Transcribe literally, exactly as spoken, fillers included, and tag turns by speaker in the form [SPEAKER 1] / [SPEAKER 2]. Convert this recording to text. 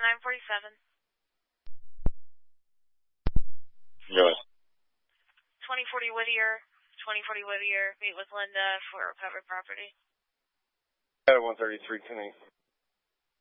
[SPEAKER 1] nine forty-seven.
[SPEAKER 2] Yes.
[SPEAKER 1] twenty forty Whittier. twenty forty Whittier. Meet with Linda for recovered property.
[SPEAKER 2] Got one thirty-three, ten eight.